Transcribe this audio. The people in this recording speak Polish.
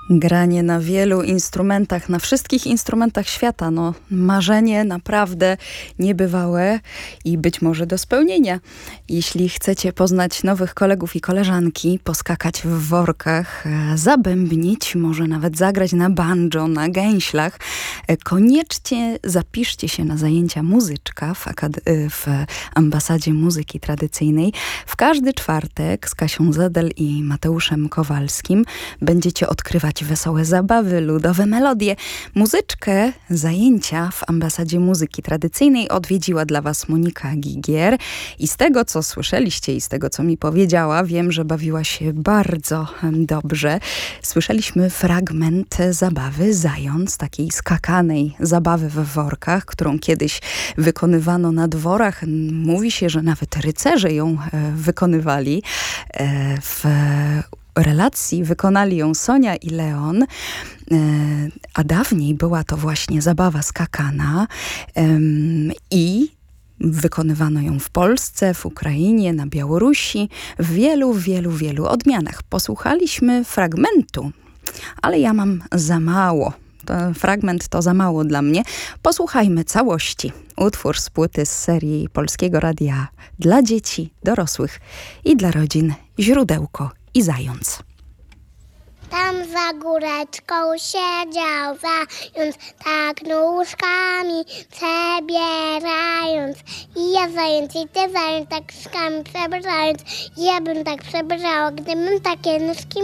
Granie na wielu instrumentach, na wszystkich instrumentach świata. No, marzenie naprawdę niebywałe i być może do spełnienia. Jeśli chcecie poznać nowych kolegów i koleżanki, poskakać w workach, zabębnić, może nawet zagrać na banjo, na gęślach, koniecznie zapiszcie się na zajęcia muzyczka w Ambasadzie Muzyki Tradycyjnej. W każdy czwartek z Kasią Zedel i Mateuszem Kowalskim będziecie odkrywać wesołe zabawy, ludowe melodie. Muzyczkę, zajęcia w Ambasadzie Muzyki Tradycyjnej odwiedziła dla was Monika Gigier i z tego, co słyszeliście i z tego, co mi powiedziała, wiem, że bawiła się bardzo dobrze. Słyszeliśmy fragment zabawy Zając, takiej skakanej zabawy we workach, którą kiedyś wykonywano na dworach. Mówi się, że nawet rycerze ją wykonywali. W relacji wykonali ją Sonia i Leon, a dawniej była to właśnie zabawa skakana i wykonywano ją w Polsce, w Ukrainie, na Białorusi, w wielu odmianach. Posłuchaliśmy fragmentu, ale ja mam za mało. Fragment to za mało dla mnie. Posłuchajmy całości. Utwór z płyty z serii Polskiego Radia dla dzieci, dorosłych i dla rodzin Źródełko i Zając. Tam za góreczką siedział zając, tak nóżkami przebierając. I ja zając, i ty zając, tak nóżkami przebierając. Ja bym tak przebrała, gdybym takie nóżki